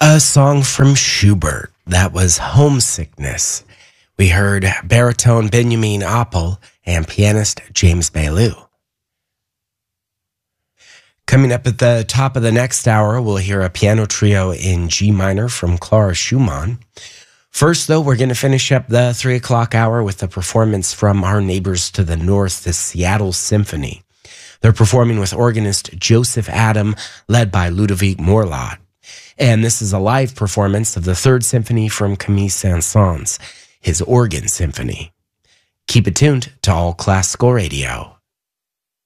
A song from Schubert. That was Homesickness. We heard baritone Benjamin Appel and pianist James Bailu. Coming up at the top of the next hour, we'll hear a piano trio in G minor from Clara Schumann. First, though, we're going to finish up the 3 o'clock hour with a performance from our neighbors to the north, the Seattle Symphony. They're performing with organist Joseph Adam, led by Ludovic Morlot. And this is a live performance of the Third Symphony from Camille Saint-Saëns, his organ symphony. Keep it tuned to All Classical Radio.